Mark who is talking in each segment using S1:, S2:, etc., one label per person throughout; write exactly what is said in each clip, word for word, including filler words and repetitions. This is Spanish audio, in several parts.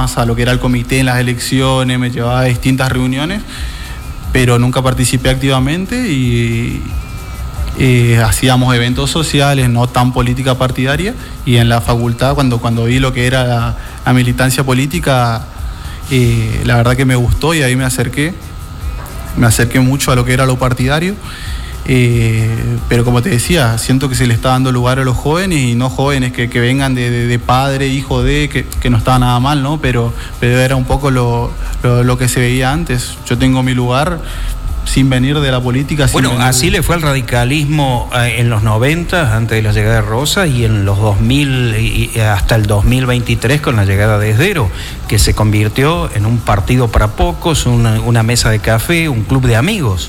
S1: más a lo que era el comité en las elecciones, me llevaba a distintas reuniones, pero nunca participé activamente y eh, hacíamos eventos sociales, no tan política partidaria, y en la facultad cuando, cuando vi lo que era la, la militancia política, eh, la verdad que me gustó y ahí me acerqué, me acerqué mucho a lo que era lo partidario. Eh, pero como te decía, siento que se le está dando lugar a los jóvenes y no jóvenes que, que vengan de, de, de padre, hijo de, que, que no está nada mal, ¿no? Pero, pero era un poco lo, lo, lo que se veía antes. Yo tengo mi lugar sin venir de la política. Sin
S2: bueno,
S1: venir...
S2: así le fue al radicalismo en los noventa, antes de la llegada de Rosas, y en los dos mil y hasta el dos mil veintitrés con la llegada de Esdero, que se convirtió en un partido para pocos, una, una mesa de café, un club de amigos.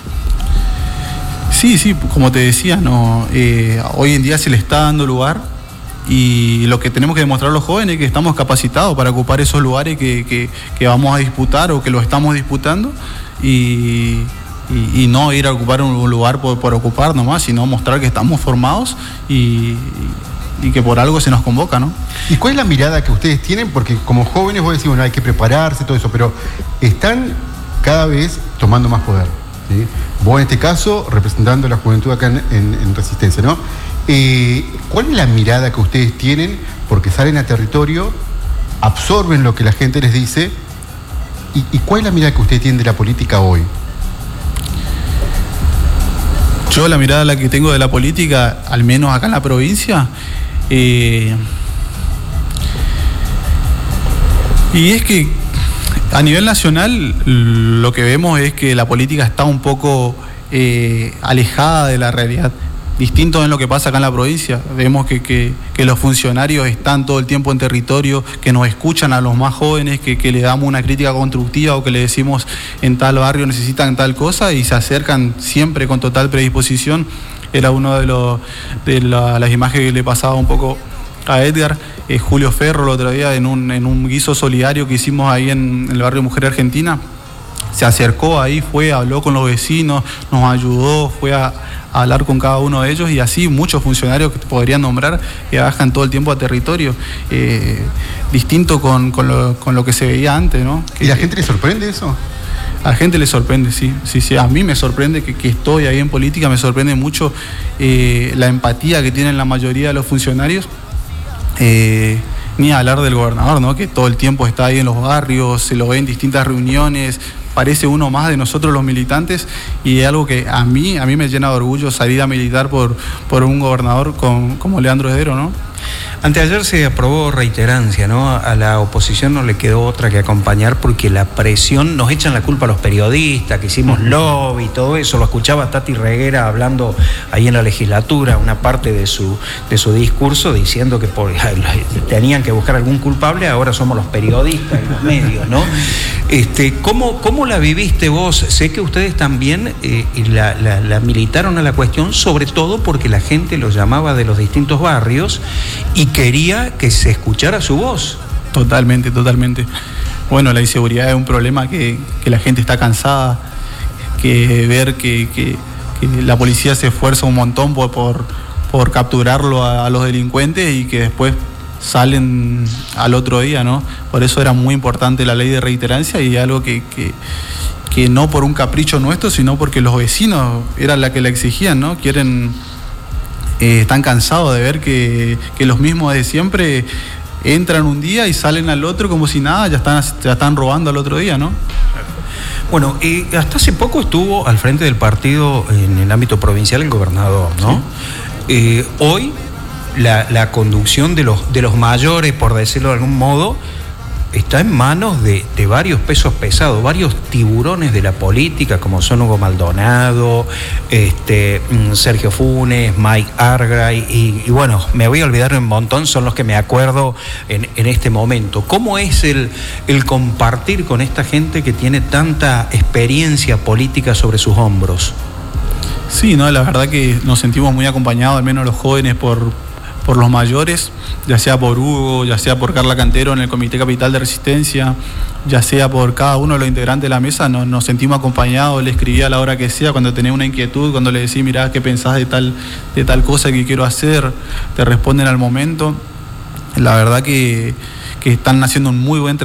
S1: Sí, sí, como te decía, no, eh, hoy en día se le está dando lugar y lo que tenemos que demostrar a los jóvenes es que estamos capacitados para ocupar esos lugares que, que, que vamos a disputar o que lo estamos disputando y, y, y no ir a ocupar un lugar por, por ocupar nomás, sino mostrar que estamos formados y, y que por algo se nos convoca, ¿no?
S3: ¿Y cuál es la mirada que ustedes tienen? Porque como jóvenes vos decís, bueno, hay que prepararse, todo eso, pero están cada vez tomando más poder. ¿Sí? Vos en este caso representando a la juventud acá en, en, en Resistencia, ¿no? Eh, ¿Cuál es la mirada que ustedes tienen? Porque salen a territorio, absorben lo que la gente les dice, y, y ¿cuál es la mirada que ustedes tienen de la política hoy?
S1: Yo la mirada la que tengo de la política, al menos acá en la provincia, eh, y es que a nivel nacional lo que vemos es que la política está un poco eh, alejada de la realidad, distinto en lo que pasa acá en la provincia. Vemos que, que, que los funcionarios están todo el tiempo en territorio, que nos escuchan a los más jóvenes, que, que le damos una crítica constructiva o que le decimos en tal barrio necesitan tal cosa y se acercan siempre con total predisposición. Era uno de, los, de la, las imágenes que le pasaba un poco a Edgar, eh, Julio Ferro el otro día en un, en un guiso solidario que hicimos ahí en, en el barrio Mujer Argentina. Se acercó ahí, fue, habló con los vecinos, nos ayudó, fue a, a hablar con cada uno de ellos y así muchos funcionarios que te podrían nombrar que bajan todo el tiempo a territorio, eh, distinto con, con, lo, con lo que se veía antes, ¿no?
S3: ¿Y la gente le sorprende eso?
S1: A la gente le sorprende, sí, sí, sí. A mí me sorprende que, que estoy ahí en política, me sorprende mucho eh, la empatía que tienen la mayoría de los funcionarios. Eh, ni hablar del gobernador, ¿no? Que todo el tiempo está ahí en los barrios, se lo ve en distintas reuniones, parece uno más de nosotros los militantes y es algo que a mí, a mí me llena de orgullo salir a militar por, por un gobernador con, como Leandro Esdero, ¿no?
S2: Anteayer se aprobó reiterancia, ¿no? A la oposición no le quedó otra que acompañar porque la presión, nos echan la culpa a los periodistas, que hicimos lobby y todo eso. Lo escuchaba Tati Reguera hablando ahí en la legislatura, una parte de su, de su discurso, diciendo que por, tenían que buscar algún culpable, ahora somos los periodistas y los medios, ¿no? Este, ¿cómo, ¿Cómo la viviste vos? Sé que ustedes también eh, la, la, la militaron a la cuestión, sobre todo porque la gente los llamaba de los distintos barrios y quería que se escuchara su voz.
S1: Totalmente, totalmente. Bueno, la inseguridad es un problema que, que la gente está cansada, que ver que, que, que la policía se esfuerza un montón por, por, por capturarlo a, a los delincuentes y que después salen al otro día, ¿no? Por eso era muy importante la ley de reiterancia y algo que, que, que no por un capricho nuestro, sino porque los vecinos eran la que la exigían, ¿no? Quieren, eh, están cansados de ver que, que los mismos de siempre entran un día y salen al otro como si nada, ya están, ya están robando al otro día, ¿no?
S2: Bueno, eh, hasta hace poco estuvo al frente del partido en el ámbito provincial el gobernador, ¿no? Sí. Eh, hoy La, la conducción de los, de los mayores, por decirlo de algún modo, está en manos de, de varios pesos pesados, varios tiburones de la política, como son Hugo Maldonado, este, Sergio Funes, Mike Argray, y, y bueno, me voy a olvidar un montón, son los que me acuerdo en, en este momento. ¿Cómo es el, el compartir con esta gente que tiene tanta experiencia política sobre sus hombros?
S1: Sí, no, la verdad que nos sentimos muy acompañados, al menos los jóvenes, por... por los mayores, ya sea por Hugo, ya sea por Carla Cantero en el Comité Capital de Resistencia, ya sea por cada uno de los integrantes de la mesa, nos, nos sentimos acompañados, le escribía a la hora que sea, cuando tenía una inquietud, cuando le decía, mirá, ¿qué pensás de tal, de tal cosa que quiero hacer? Te responden al momento. La verdad que, que están haciendo un muy buen trabajo.